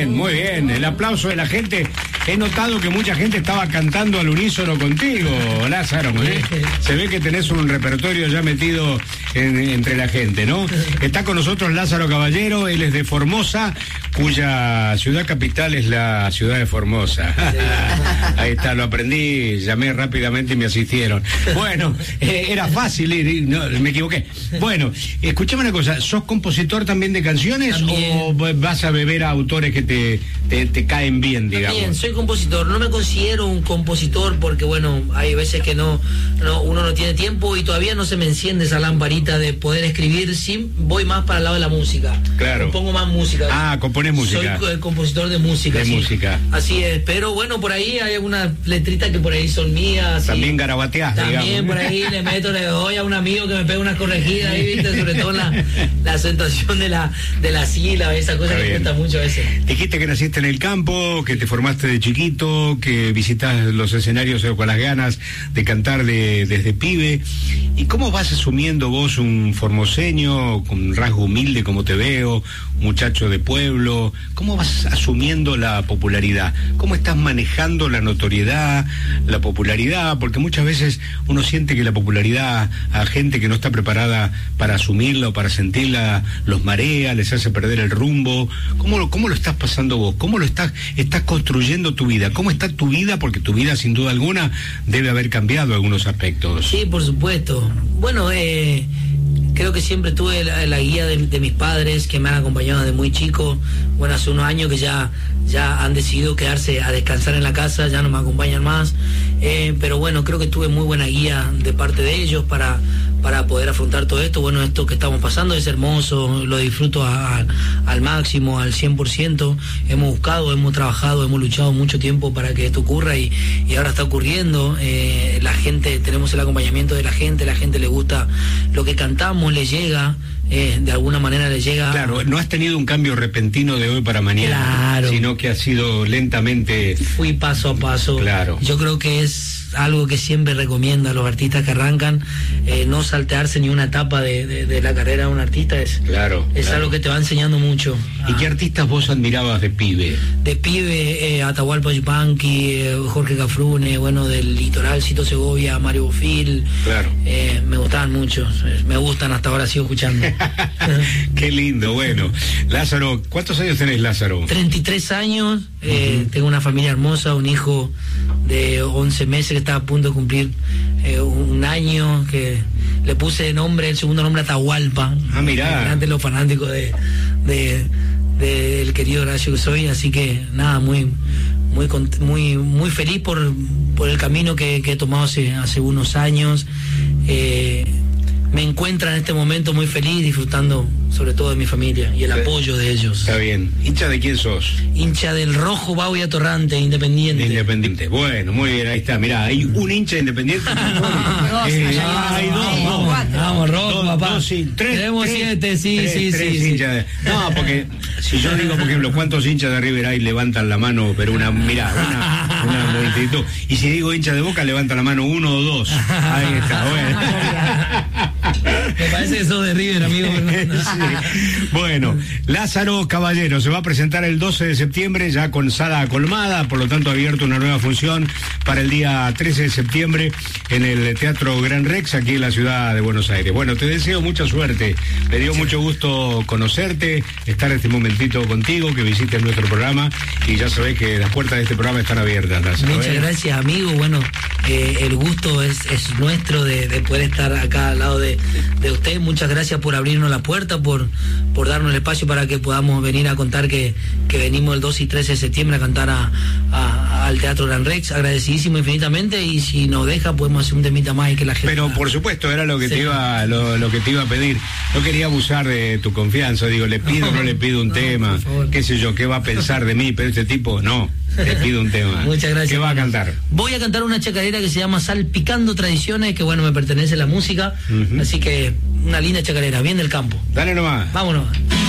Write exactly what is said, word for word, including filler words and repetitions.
bien, muy bien. El aplauso de la gente. He notado que mucha gente estaba cantando al unísono contigo, Lázaro. ¿eh? Se ve que tenés un repertorio ya metido en, entre la gente, ¿no? Está con nosotros Lázaro Caballero, él es de Formosa, cuya ciudad capital es la ciudad de Formosa. Ahí está, lo aprendí, llamé rápidamente y me asistieron. Bueno, eh, era fácil ir, no, me equivoqué. Bueno, escúchame una cosa, ¿sos compositor también de canciones también, o vas a beber a autores que te, te, te caen bien, digamos? También, soy compositor, no me considero un compositor porque, bueno, hay veces que no, no uno no tiene tiempo y todavía no se me enciende esa lamparita de poder escribir, sí voy más para el lado de la música. Claro. Compongo más música. Ah, compones música. Soy compositor de música. De sí. música. Así es, pero bueno, por ahí hay algunas letritas que por ahí son mías. También garabateás, También digamos. por ahí le meto, le doy a un amigo que me pega una corregida ahí, viste, sobre todo la, la acentuación de la, de la sílaba, esa cosa que cuesta mucho a veces. Dijiste que naciste en el campo, que te formaste de chiquito, que visitas los escenarios con las ganas de cantar de, desde pibe. ¿Y cómo vas asumiendo vos un formoseño con un rasgo humilde como te veo, un muchacho de pueblo? ¿Cómo vas asumiendo la popularidad? ¿Cómo estás manejando la notoriedad, la popularidad? Porque muchas veces uno siente que la popularidad a gente que no está preparada para asumirla o para sentirla los marea, les hace perder el rumbo. ¿Cómo lo, cómo lo estás pasando vos? ¿Cómo lo estás, estás construyendo tu vida? ¿Cómo está tu vida? Porque tu vida sin duda alguna debe haber cambiado algunos aspectos. Sí, por supuesto. Bueno, eh, creo que siempre tuve la, la guía de, de mis padres que me han acompañado desde muy chico. Bueno, hace unos años que ya, ya han decidido quedarse a descansar en la casa, ya no me acompañan más. Eh, pero bueno, creo que tuve muy buena guía de parte de ellos para, para poder afrontar todo esto. Bueno, esto que estamos pasando es hermoso, lo disfruto a, a, al máximo, al cien por ciento. Hemos buscado, hemos trabajado, hemos luchado mucho tiempo para que esto ocurra y, y ahora está ocurriendo. Eh, la gente, tenemos el acompañamiento de la gente, la gente le gusta lo que cantamos, le llega. Eh, de alguna manera le llega... Claro, no has tenido un cambio repentino de hoy para mañana, claro, sino que ha sido lentamente... Fui paso a paso. Claro. Yo creo que es algo que siempre recomiendo a los artistas que arrancan, eh, no saltearse ni una etapa de, de, de la carrera de un artista, es, claro, es claro. algo que te va enseñando mucho. ¿Y ah. qué artistas vos admirabas de pibe? De pibe, eh, Atahualpa Yupanqui, eh, Jorge Cafrune, bueno, del Litoral, Cito Segovia, Mario Bofil. Claro. Eh, me gustaban mucho, me gustan, hasta ahora sigo escuchando. Qué lindo, bueno. Lázaro, ¿cuántos años tenés, Lázaro? treinta y tres años, eh, uh-huh. tengo una familia hermosa, un hijo de once meses que estaba a punto de cumplir eh, un año, que le puse de nombre, el segundo nombre Atahualpa. Ah, mirá. Ante los fanáticos de, de, de del querido Horacio que soy, así que nada, muy muy muy muy feliz por, por el camino que, que he tomado hace, hace unos años. Eh, me encuentra en este momento muy feliz, disfrutando sobre todo de mi familia y el Está, apoyo de ellos. Está bien. ¿Hincha de quién sos? Hincha del Rojo Bauia Torrante, Independiente. De Independiente. Bueno, muy bien, ahí está. Mirá, hay un hincha de Independiente. Dos, eh, allá, hay dos, hay dos. cuatro. Vamos, Rojo, Dos, papá. dos, sí, tres, Tenemos tres, siete, sí, tres, sí, tres sí, hinchas de... No, porque si yo digo, por ejemplo, ¿cuántos hinchas de River hay levantan la mano? Pero una, mirá, una, una multitud. Y si digo hincha de Boca, levanta la mano uno o dos. Ahí está, bueno. Me parece que sos de River, amigo. Sí. Bueno, Lázaro Caballero se va a presentar el doce de septiembre ya con sala colmada, por lo tanto ha abierto una nueva función para el día trece de septiembre en el Teatro Gran Rex, aquí en la ciudad de Buenos Aires. Bueno, te deseo mucha suerte, me dio mucho gusto conocerte, estar este momentito contigo, que visites nuestro programa, y ya sabés que las puertas de este programa están abiertas, Lázaro. Muchas ¿eh? gracias, amigo. Bueno, eh, el gusto es, es nuestro de, de poder estar acá al lado de, de usted. Muchas gracias por abrirnos la puerta, por, por darnos el espacio para que podamos venir a contar que, que venimos el doce y trece de septiembre a cantar a, a, al Teatro Gran Rex. Agradecidísimo infinitamente, y si nos deja podemos hacer un temita más y que la gente... Pero por supuesto, era lo que sí. te iba lo, lo que te iba a pedir. No quería abusar de tu confianza, digo, le pido o no, no le pido un no, tema, qué sé yo, qué va a pensar de mí, pero este tipo, no, le pido un tema. Muchas gracias. ¿Qué va a cantar? Voy a cantar una chacarera que se llama Salpicando Tradiciones, que bueno, me pertenece la música, uh-huh. Así que una linda chacarera, bien del campo. Dale nomás. Vámonos.